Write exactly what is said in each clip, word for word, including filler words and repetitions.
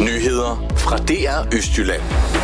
Nyheder fra D R Østjylland.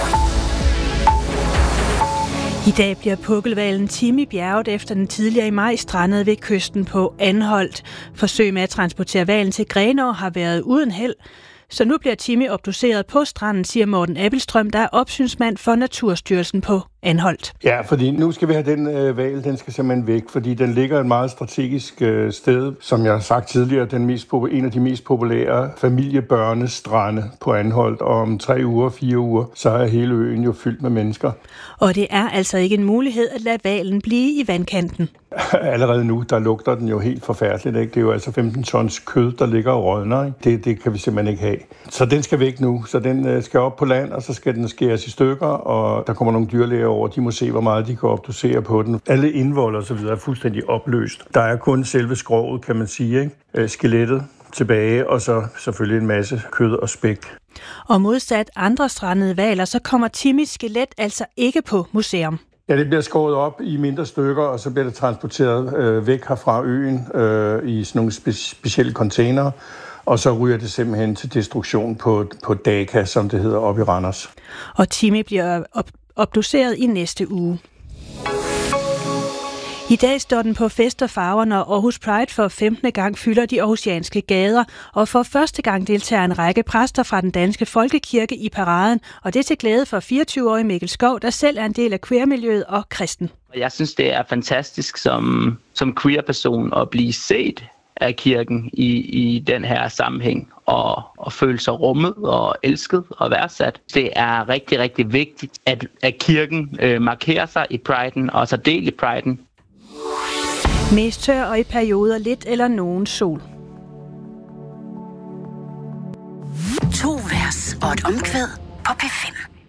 I dag bliver pukkelhvalen Timmy bjerget efter den tidligere i maj strandede ved kysten på Anholt. Forsøg med at transportere hvalen til Grenaa har været uden held. Så nu bliver Timmy obduceret på stranden, siger Morten Abelstrøm, der er opsynsmand for Naturstyrelsen på Anholt. Ja, fordi nu skal vi have den øh, hval, den skal simpelthen væk, fordi den ligger et meget strategisk øh, sted. Som jeg har sagt tidligere, den mest, en af de mest populære familiebørnestrande på Anholt, og om tre uger, fire uger, så er hele øen jo fyldt med mennesker. Og det er altså ikke en mulighed at lade hvalen blive i vandkanten. Allerede nu, der lugter den jo helt forfærdeligt, ikke? Det er jo altså femten tons kød, der ligger og rådner, ikke? Det, det kan vi simpelthen ikke have. Så den skal væk nu, så den øh, skal op på land, og så skal den skæres i stykker, og der kommer nogle dyrlæger over, de må se, hvor meget de kan obducere på den. Alle indvold og så videre er fuldstændig opløst. Der er kun selve skroget, kan man sige, ikke? Øh, skelettet tilbage, og så selvfølgelig en masse kød og spæk. Og modsat andre strandede hvaler, så kommer Timmys skelet altså ikke på museum. Ja, det bliver skåret op i mindre stykker, og så bliver det transporteret øh, væk herfra øen øh, i sådan nogle spe- specielle containere, og så ryger det simpelthen til destruktion på, på Daka, som det hedder, oppe i Randers. Og Timmy bliver op- obduceret i næste uge. I dag står den på fest og farver, når Aarhus Pride for femtende gang fylder de aarhusianske gader, og for første gang deltager en række præster fra den danske folkekirke i paraden, og det er til glæde for fireogtyve-årige Mikkel Skov, der selv er en del af queer-miljøet og kristen. Jeg synes, det er fantastisk som, som queer-person at blive set af kirken i, i den her sammenhæng, og, og føle sig rummet og elsket og værdsat. Det er rigtig, rigtig vigtigt, at, at kirken øh, markerer sig i priden, og så del i priden. Mest tør og i perioder lidt eller nogen sol. To vers og et omkvæd på P fem.